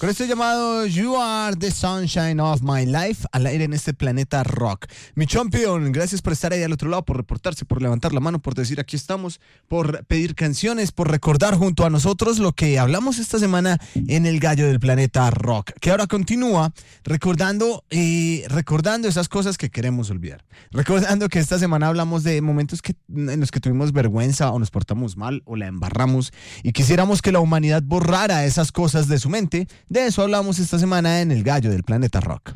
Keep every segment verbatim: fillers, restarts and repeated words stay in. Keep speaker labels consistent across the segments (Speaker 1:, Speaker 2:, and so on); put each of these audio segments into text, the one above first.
Speaker 1: Con esto llamado You Are the Sunshine of My Life, al aire en este planeta rock. Mi champion, gracias por estar ahí al otro lado, por reportarse, por levantar la mano, por decir aquí estamos, por pedir canciones, por recordar junto a nosotros lo que hablamos esta semana en El Gallo del Planeta Rock, que ahora continúa recordando, eh, recordando esas cosas que queremos olvidar. Recordando que esta semana hablamos de momentos que, en los que tuvimos vergüenza o nos portamos mal o la embarramos y quisiéramos que la humanidad borrara esas cosas de su mente. De eso hablamos esta semana en El Gallo del Planeta Rock.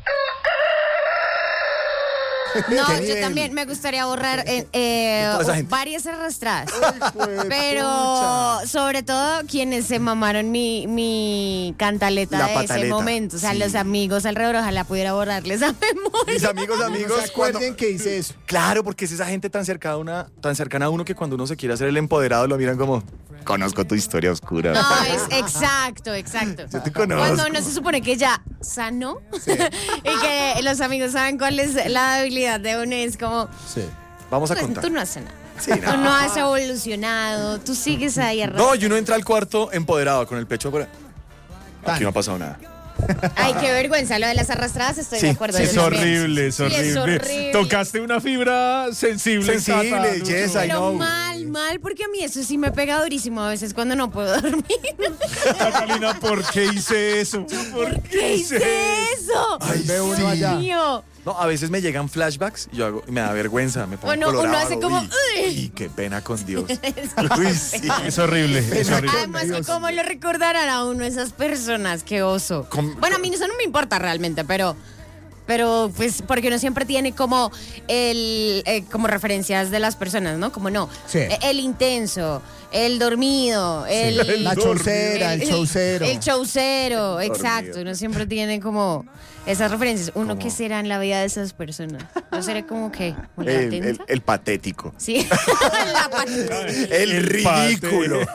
Speaker 2: No, yo también me gustaría borrar eh, eh, varias arrastradas. Pero sobre todo quienes se mamaron mi, mi cantaleta
Speaker 3: La
Speaker 2: de
Speaker 3: pataleta.
Speaker 2: ese momento. O sea,
Speaker 3: Sí.
Speaker 2: los amigos alrededor, ojalá pudiera borrarles a memoria.
Speaker 3: Mis amigos, amigos,
Speaker 1: No se acuerden que hice eso.
Speaker 3: Claro, porque es esa gente tan cercana a una, tan cercana a uno que cuando uno se quiere hacer el empoderado lo miran como, conozco tu historia oscura.
Speaker 2: No, es exacto, exacto.
Speaker 3: Yo te conozco.
Speaker 2: Cuando uno se supone que ya sanó y que los amigos saben cuál es la debilidad de uno, es como,
Speaker 1: Sí.
Speaker 3: Vamos a
Speaker 2: pues,
Speaker 3: contar.
Speaker 2: tú no haces nada.
Speaker 3: Sí,
Speaker 2: Tú no has evolucionado, tú sigues ahí arrastrando.
Speaker 3: No, y uno entra al cuarto empoderado con el pecho afuera. Aquí no ha pasado nada.
Speaker 2: Ay, qué vergüenza, lo de las arrastradas estoy
Speaker 3: Sí,
Speaker 2: de acuerdo.
Speaker 3: sí,
Speaker 2: yo
Speaker 4: Es
Speaker 2: también.
Speaker 4: horrible, es
Speaker 2: Sí,
Speaker 4: horrible.
Speaker 2: es horrible.
Speaker 4: Tocaste una fibra sensible.
Speaker 3: Sensible,
Speaker 4: Cata,
Speaker 3: yes,
Speaker 4: Lucho.
Speaker 3: I
Speaker 2: Pero
Speaker 3: know.
Speaker 2: mal, mal, porque a mí eso sí me pega durísimo a veces cuando no puedo dormir.
Speaker 4: Catalina, ¿por qué hice eso? ¿Por
Speaker 2: ¿Qué hice eso?
Speaker 3: Ay,
Speaker 1: ve uno
Speaker 3: sí.
Speaker 1: allá.
Speaker 2: Dios mío.
Speaker 3: No, a veces me llegan flashbacks y yo hago, y me da vergüenza, me pongo
Speaker 2: O no, uno
Speaker 3: colorado.
Speaker 2: hace como,
Speaker 3: Uy,
Speaker 2: "Uy".
Speaker 3: uy, qué pena con Dios. Uy, sí.
Speaker 4: Es horrible, es horrible.
Speaker 2: Además, que cómo lo recordarán a uno esas personas, qué oso.
Speaker 3: Com-
Speaker 2: Bueno, a mí eso no me importa realmente, pero, pero pues porque uno siempre tiene como el, eh, como referencias de las personas, ¿no? Como no,
Speaker 1: Sí.
Speaker 2: eh, el intenso, el dormido, el
Speaker 1: La chaucera, el chaucero.
Speaker 2: el chaucero,
Speaker 3: El
Speaker 2: exacto.
Speaker 3: dormido.
Speaker 2: Uno siempre tiene como esas referencias. Uno, ¿qué será en la vida de esas personas? Yo seré como que muy
Speaker 3: El,
Speaker 2: atenta.
Speaker 3: el- el patético.
Speaker 2: Sí. La pat-
Speaker 3: El ridículo.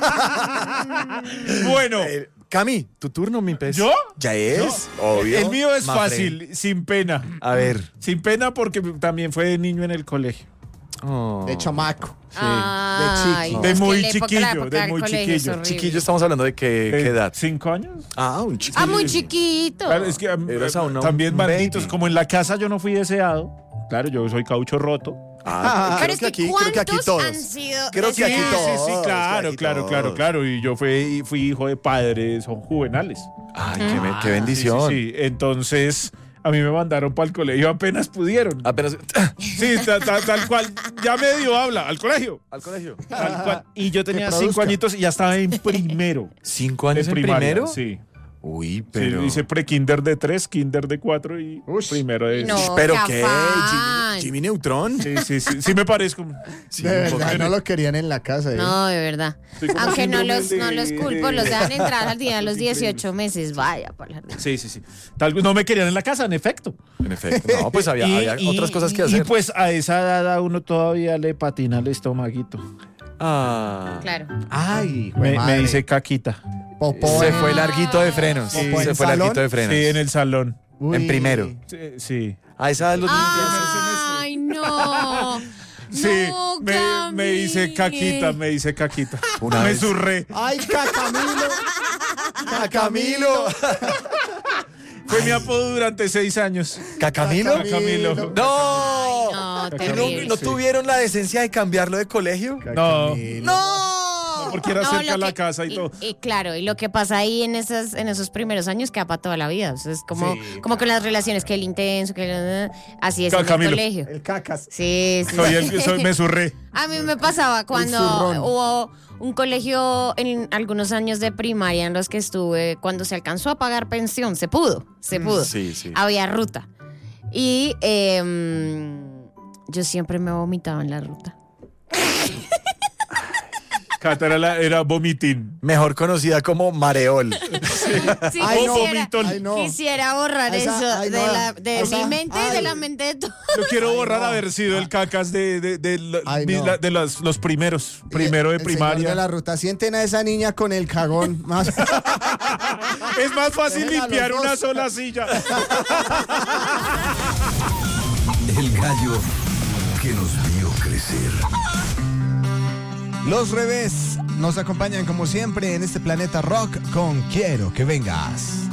Speaker 4: Bueno,
Speaker 3: Eh, Cami, tu turno, mi pez.
Speaker 4: ¿Yo?
Speaker 3: Ya es, obvio.
Speaker 4: el mío es
Speaker 3: Mafre.
Speaker 4: fácil, sin pena.
Speaker 3: A ver.
Speaker 4: Sin pena porque también fue de niño en el colegio.
Speaker 3: Oh.
Speaker 1: De chamaco.
Speaker 2: Ay,
Speaker 1: chico.
Speaker 2: no,
Speaker 4: De
Speaker 2: es que
Speaker 4: muy
Speaker 2: la época- la
Speaker 4: chiquillo,
Speaker 2: época
Speaker 4: de
Speaker 2: del
Speaker 4: muy
Speaker 2: colegio es
Speaker 4: chiquillo.
Speaker 2: horrible.
Speaker 3: Chiquillo, estamos hablando de qué, qué edad.
Speaker 4: ¿Cinco años?
Speaker 3: Ah, un chiquillo.
Speaker 2: Ah, muy chiquito.
Speaker 4: Claro, es que um,
Speaker 3: Eras aún un
Speaker 4: también malditos,
Speaker 3: baby.
Speaker 4: como en la casa yo no fui deseado. Claro, yo soy caucho roto.
Speaker 3: Ah,
Speaker 2: Pero
Speaker 3: creo
Speaker 2: es
Speaker 3: que
Speaker 2: que
Speaker 3: aquí, creo que aquí
Speaker 2: ¿cuántos
Speaker 3: todos.
Speaker 2: han sido
Speaker 3: Creo que aquí
Speaker 2: deseados?
Speaker 3: todos.
Speaker 4: Sí, sí, claro,
Speaker 3: aquí
Speaker 4: claro,
Speaker 3: todos.
Speaker 4: claro, claro. Y yo fui, fui hijo de padres son juvenales.
Speaker 3: Ay, qué, be- qué
Speaker 4: Sí,
Speaker 3: bendición.
Speaker 4: sí, sí. Entonces, a mí me mandaron para el colegio apenas pudieron.
Speaker 3: Apenas.
Speaker 4: Sí, ta- ta- tal cual. Ya medio habla, al colegio.
Speaker 3: Al colegio.
Speaker 4: Tal cual. Y yo tenía
Speaker 1: produzca.
Speaker 4: cinco añitos y ya estaba en primero.
Speaker 3: ¿Cinco años en
Speaker 4: primaria,
Speaker 3: primero?
Speaker 4: Sí.
Speaker 3: Uy, pero.
Speaker 4: Sí, hice pre-kinder de tres, kinder de cuatro y
Speaker 1: Ush.
Speaker 4: primero de...
Speaker 2: No.
Speaker 3: ¿Pero
Speaker 2: qué
Speaker 3: qué?
Speaker 2: afán.
Speaker 3: Jimmy, Jimmy Neutron.
Speaker 4: Sí, sí, sí. Sí me parezco.
Speaker 3: Sí,
Speaker 1: De
Speaker 3: un
Speaker 1: verdad,
Speaker 3: poco.
Speaker 1: no lo querían en la casa. ¿eh?
Speaker 2: No, de verdad.
Speaker 4: Soy como
Speaker 2: Aunque no
Speaker 4: síndrome
Speaker 2: los,
Speaker 4: de-
Speaker 2: no los culpo, los dejan entrar al día a los dieciocho meses. Vaya, para la-
Speaker 4: Sí, sí, sí. Tal vez no me querían en la casa, en efecto.
Speaker 3: En efecto. No, pues había,
Speaker 4: Y-
Speaker 3: había
Speaker 4: y-
Speaker 3: otras cosas que
Speaker 4: y-
Speaker 3: hacer.
Speaker 4: Y pues a esa edad a uno todavía le patina el estomaguito.
Speaker 3: Ah.
Speaker 2: Claro.
Speaker 1: Ay,
Speaker 4: Me, me
Speaker 1: madre.
Speaker 4: dice caquita.
Speaker 1: Popó
Speaker 3: Se
Speaker 1: en-
Speaker 3: fue larguito de frenos.
Speaker 1: Sí.
Speaker 3: Se
Speaker 1: ¿En
Speaker 3: fue
Speaker 1: salón?
Speaker 3: larguito de frenos.
Speaker 4: Sí, en el salón.
Speaker 1: Uy.
Speaker 3: en primero.
Speaker 4: Sí. sí.
Speaker 3: A esa edad los
Speaker 2: Ay, no.
Speaker 4: Sí,
Speaker 2: No,
Speaker 4: me, me dice caquita, me dice caquita.
Speaker 3: Una
Speaker 4: me
Speaker 3: vez.
Speaker 4: zurré.
Speaker 1: Ay, Cacamilo.
Speaker 3: Cacamilo.
Speaker 4: Fue mi apodo durante seis años.
Speaker 3: ¿Cacamilo?
Speaker 4: Camilo.
Speaker 3: No.
Speaker 2: No,
Speaker 3: ¿Y no,
Speaker 2: terrible.
Speaker 3: no tuvieron la decencia de cambiarlo de colegio?
Speaker 4: No.
Speaker 1: Cacamilo.
Speaker 3: ¡No!
Speaker 4: Porque era
Speaker 2: No,
Speaker 4: cerca
Speaker 2: lo
Speaker 4: de la
Speaker 2: que-
Speaker 4: casa y, todo.
Speaker 2: y claro, y lo que pasa ahí en esas, en esos primeros años queda para toda la vida. O sea, es como,
Speaker 1: Sí,
Speaker 2: como con las relaciones, que el intenso, que el- así es en el
Speaker 4: Camilo.
Speaker 2: colegio.
Speaker 1: El cacas.
Speaker 2: Sí, sí.
Speaker 4: Soy el, soy- me zurré.
Speaker 2: A mí me pasaba cuando
Speaker 1: zurrón.
Speaker 2: hubo un colegio en algunos años de primaria en los que estuve, cuando se alcanzó a pagar pensión, se pudo, se pudo.
Speaker 3: Sí, sí.
Speaker 2: Había ruta. Y em, yo siempre me vomitaba en la ruta.
Speaker 4: Cata era, la- era vomitín.
Speaker 3: Mejor conocida como Mareol.
Speaker 2: Sí,
Speaker 1: Ay, no.
Speaker 2: quisiera,
Speaker 4: vomitón.
Speaker 1: Ay, no.
Speaker 2: quisiera borrar
Speaker 1: Esa-
Speaker 2: eso
Speaker 1: ay,
Speaker 2: de,
Speaker 1: no.
Speaker 2: la, de
Speaker 1: Esa-
Speaker 2: mi mente y de
Speaker 1: ay.
Speaker 2: la mente de todos.
Speaker 4: Yo quiero borrar
Speaker 1: no.
Speaker 4: haber sido el cacas de, de, de, la-
Speaker 1: Ay,
Speaker 4: mi-
Speaker 1: no.
Speaker 4: la- de los, los primeros. Primero de
Speaker 1: El señor
Speaker 4: primaria.
Speaker 1: de la ruta. Sienten a esa niña con el cagón. Más.
Speaker 4: Es más fácil
Speaker 1: Dejen a los
Speaker 4: limpiar
Speaker 1: dos.
Speaker 4: una sola silla.
Speaker 5: El gallo que nos vio crecer.
Speaker 1: Los Revés nos acompañan como siempre en este planeta rock con Quiero que vengas.